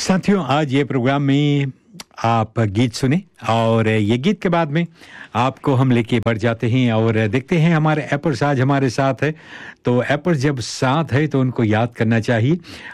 साथियों, आज ये प्रोग्राम में आप गीत सुने और ये गीत के बाद में आपको हम लेके बढ़ जाते हैं और देखते हैं हमारे एपर्स आज हमारे साथ है। तो एपर्स जब साथ है तो उनको याद करना चाहिए